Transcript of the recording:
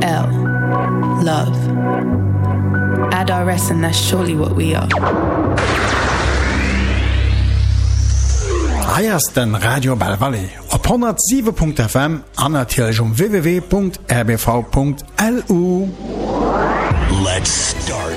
L. Love. Add our S and that's surely what we are. Eiers den Radio Belvalley op 107.fm an natürlich www.rbv.lu. Let's start.